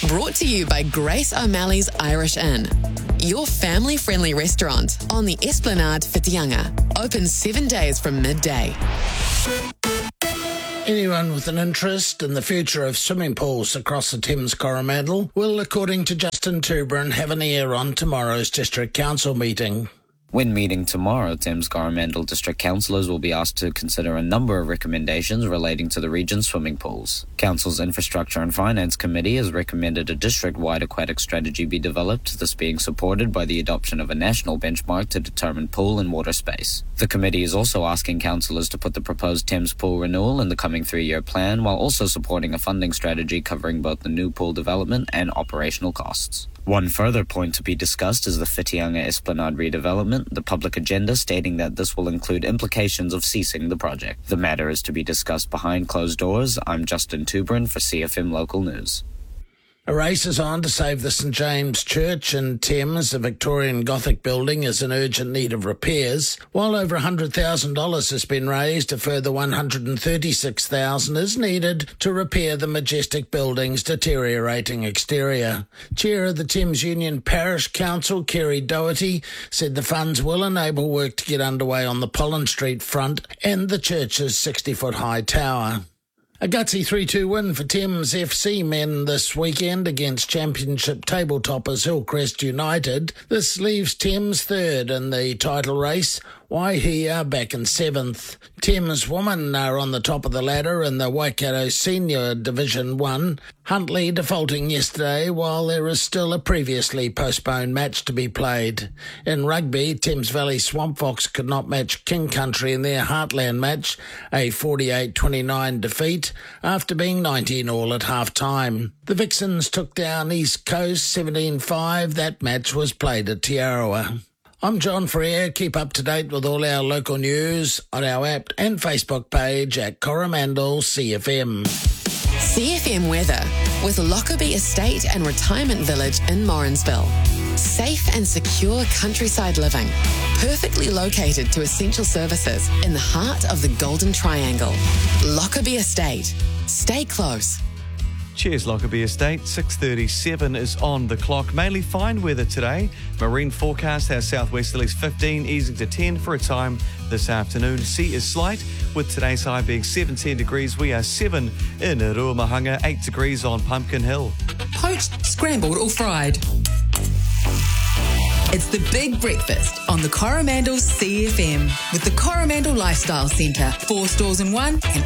Brought to you by Grace O'Malley's Irish Inn. Your family-friendly restaurant on the Esplanade Whitianga. Open 7 days from midday. Anyone with an interest in the future of swimming pools across the Thames Coromandel will, according to Justin Tuberin, have an ear on tomorrow's District Council meeting. When meeting tomorrow, Thames Coromandel District Councillors will be asked to consider a number of recommendations relating to the region's swimming pools. Council's Infrastructure and Finance Committee has recommended a district-wide aquatic strategy be developed, this being supported by the adoption of a national benchmark to determine pool and water space. The committee is also asking councillors to put the proposed Thames pool renewal in the coming 3-year plan, while also supporting a funding strategy covering both the new pool development and operational costs. One further point to be discussed is the Whitianga Esplanade redevelopment, the public agenda stating that this will include implications of ceasing the project. The matter is to be discussed behind closed doors. I'm Justin Tuberin for CFM Local News. A race is on to save the St James Church in Thames. A Victorian Gothic building is in urgent need of repairs. While over $100,000 has been raised, a further $136,000 is needed to repair the majestic building's deteriorating exterior. Chair of the Thames Union Parish Council, Kerry Doherty, said the funds will enable work to get underway on the Pollen Street front and the church's 60-foot-high tower. A gutsy 3-2 win for Thames FC men this weekend against Championship table toppers Hillcrest United. This leaves Thames third in the title race. Waihi are back in 7th. Thames women are on the top of the ladder in the Waikato Senior Division 1. Huntly defaulting yesterday, while there is still a previously postponed match to be played. In rugby, Thames Valley Swamp Fox could not match King Country in their Heartland match, a 48-29 defeat, after being 19-all at half-time. The Vixens took down East Coast 17-5. That match was played at Te Arawa. I'm John Freer. Keep up to date with all our local news on our app and Facebook page at Coromandel CFM. CFM weather with Lockerbie Estate and Retirement Village in Morrinsville. Safe and secure countryside living, perfectly located to essential services in the heart of the Golden Triangle. Lockerbie Estate. Stay close. Cheers, Lockerbie Estate. 6:37 is on the clock. Mainly fine weather today. Marine forecast has southwesterlies 15, easing to 10 for a time this afternoon. Sea is slight, with today's high being 17 degrees. We are 7 in Ruamahanga, 8 degrees on Pumpkin Hill. Poached, scrambled or fried. It's the big breakfast on the Coromandel CFM with the Coromandel Lifestyle Centre. 4 stores in one and